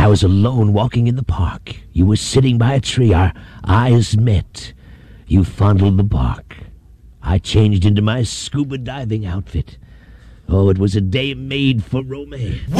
I was alone walking in the park. You were sitting by a tree. Our eyes met. You fondled the bark. I changed into my scuba diving outfit. Oh, it was a day made for romance.